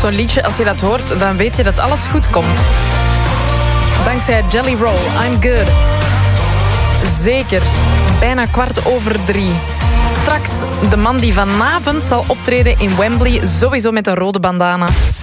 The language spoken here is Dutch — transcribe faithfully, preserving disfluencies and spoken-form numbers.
zo'n liedje, als je dat hoort, dan weet je dat alles goed komt. Dankzij Jelly Roll, I'm Good. Zeker, bijna kwart over drie. Straks de man die vanavond zal optreden in Wembley, sowieso met een rode bandana.